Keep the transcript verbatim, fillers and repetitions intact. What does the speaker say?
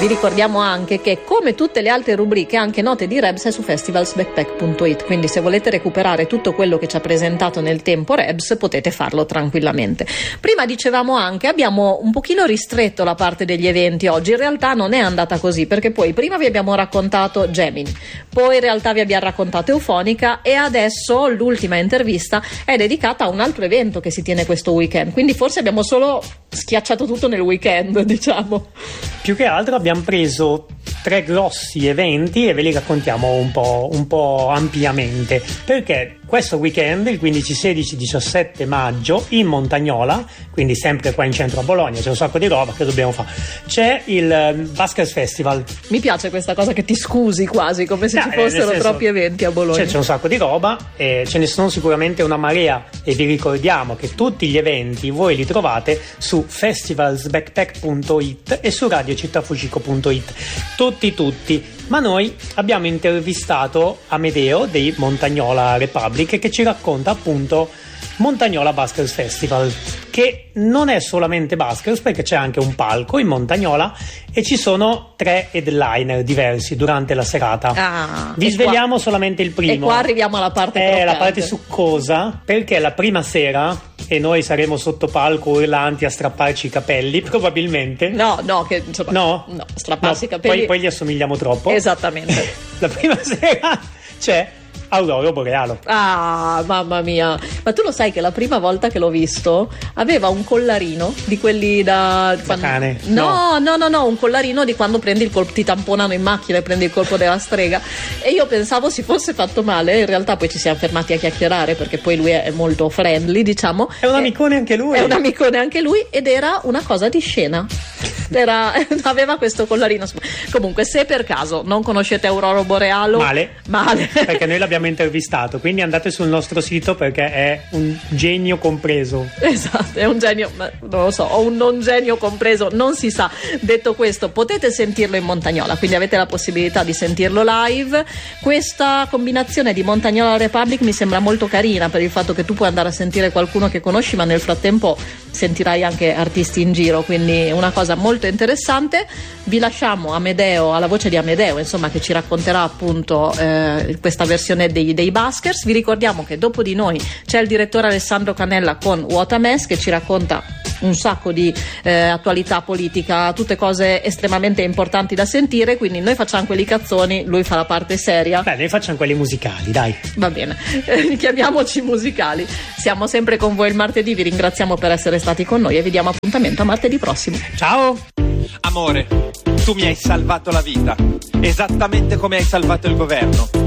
Vi ricordiamo anche che, come tutte le altre rubriche, anche Note di Rebs è su festivalsbackpack punto it, quindi se volete recuperare tutto quello che ci ha presentato nel tempo Rebs potete farlo tranquillamente. Prima dicevamo anche, abbiamo un pochino ristretto la parte degli eventi oggi, in realtà non è andata così, perché poi prima vi abbiamo raccontato Gemini, poi in realtà vi abbiamo raccontato Eufonica e adesso l'ultima intervista è dedicata a un altro evento che si tiene questo weekend, quindi forse abbiamo solo schiacciato tutto nel weekend, diciamo. Più che altro abbiamo preso tre grossi eventi e ve li raccontiamo un po', un po' ampiamente, perché questo weekend, il quindici, sedici, diciassette maggio, in Montagnola, quindi sempre qua in centro a Bologna, c'è un sacco di roba che dobbiamo fare, c'è il Baskers Festival. Mi piace questa cosa che ti scusi quasi, come se no, ci fossero senso, troppi eventi a Bologna. C'è, c'è un sacco di roba e ce ne sono sicuramente una marea, e vi ricordiamo che tutti gli eventi voi li trovate su festivalsbackpack punto it e su radio città fucico punto it, tutti tutti. Ma noi abbiamo intervistato Amedeo dei Montagnola Republic, che ci racconta appunto Montagnola Baskers Festival, che non è solamente Baskers, perché c'è anche un palco in Montagnola e ci sono tre headliner diversi durante la serata. Ah, Vi svegliamo qua, solamente il primo. E qua arriviamo alla parte È croccante. la parte succosa, perché la prima sera, e noi saremo sotto palco urlanti a strapparci i capelli, probabilmente. No, no, che insomma, no, no strapparsi no, i capelli. Poi, poi gli assomigliamo troppo. Esattamente. La prima sera c'è Aurora Boreale. Ah, mamma mia. Ma tu lo sai che la prima volta che l'ho visto aveva un collarino di quelli da, da quando... cane? No, no, no, no, un collarino di quando prendi il colpo, ti tamponano in macchina e prendi il colpo della strega. E io pensavo si fosse fatto male, in realtà poi ci siamo fermati a chiacchierare, perché poi lui è molto friendly, diciamo. È un amicone anche lui. È un amicone anche lui ed era una cosa di scena. Era, aveva questo collarino. Comunque, se per caso non conoscete Aurora Boreale, male, male, perché noi l'abbiamo intervistato, quindi andate sul nostro sito, perché è un genio compreso. Esatto, è un genio, non lo so, o un non genio compreso, non si sa. Detto questo, potete sentirlo in Montagnola, quindi avete la possibilità di sentirlo live. Questa combinazione di Montagnola Republic mi sembra molto carina, per il fatto che tu puoi andare a sentire qualcuno che conosci, ma nel frattempo sentirai anche artisti in giro, quindi una cosa molto interessante. Vi lasciamo Amedeo, alla voce di Amedeo, insomma, che ci racconterà appunto eh, questa versione dei, dei Baskers. Vi ricordiamo che dopo di noi c'è il direttore Alessandro Canella con What a Mess, che ci racconta un sacco di eh, attualità politica, tutte cose estremamente importanti da sentire, quindi noi facciamo quelli cazzoni, lui fa la parte seria. Beh, noi facciamo quelli musicali, dai. Va bene, eh, chiamiamoci musicali. Siamo sempre con voi il martedì, vi ringraziamo per essere stati con noi e vi diamo appuntamento a martedì prossimo. Ciao! Amore, tu mi hai salvato la vita, esattamente come hai salvato il governo.